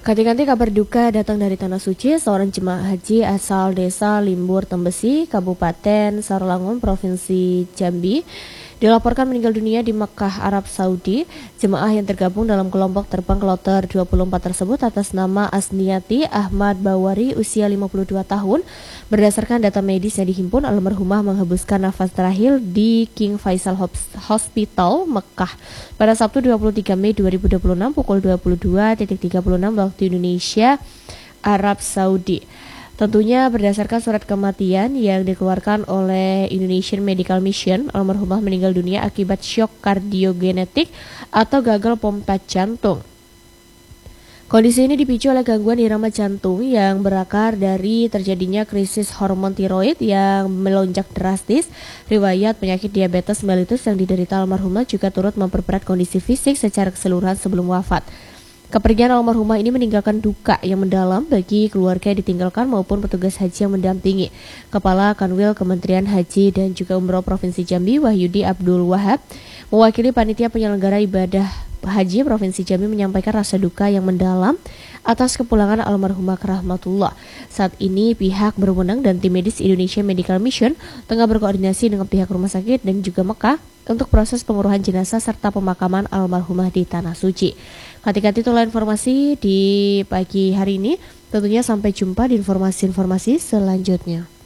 Ganti-ganti kabar duka datang dari Tanah Suci. Seorang jemaah haji asal desa Limbur Tembesi, Kabupaten Sarolangun, Provinsi Jambi, dilaporkan meninggal dunia di Makkah, Arab Saudi. Jemaah yang tergabung dalam kelompok terbang Kloter 24 tersebut atas nama Asniati Ahmad Bawari, usia 52 tahun. Berdasarkan data medis yang dihimpun, almarhumah menghembuskan nafas terakhir di King Faisal Hospital, Mekah pada Sabtu 23 Mei 2026 pukul 22.36 waktu Indonesia, Arab Saudi. Tentunya berdasarkan surat kematian yang dikeluarkan oleh Indonesian Medical Mission, almarhumah meninggal dunia akibat syok kardiogenetik atau gagal pompa jantung. Kondisi ini dipicu oleh gangguan irama jantung yang berakar dari terjadinya krisis hormon tiroid yang melonjak drastis. Riwayat penyakit diabetes mellitus yang diderita almarhumah juga turut memperberat kondisi fisik secara keseluruhan sebelum wafat. Kepergian almarhumah ini meninggalkan duka yang mendalam bagi keluarga yang ditinggalkan maupun petugas haji yang mendampingi. Kepala Kanwil Kementerian Haji dan juga Umroh Provinsi Jambi, Wahyudi Abdul Wahab, mewakili panitia penyelenggara ibadah haji Provinsi Jambi menyampaikan rasa duka yang mendalam atas kepulangan almarhumah ke rahmatullah. Saat ini pihak berwenang dan tim medis Indonesia Medical Mission tengah berkoordinasi dengan pihak rumah sakit dan juga Mekah untuk proses penguruhan jenazah serta pemakaman almarhumah di Tanah Suci. Hati-hati, itulah informasi di pagi hari ini. Tentunya sampai jumpa di informasi-informasi selanjutnya.